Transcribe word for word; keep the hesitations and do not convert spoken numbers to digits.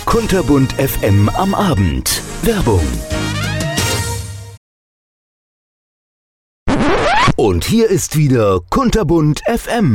Kunterbunt F M am Abend. Werbung. Und hier ist wieder Kunterbunt F M.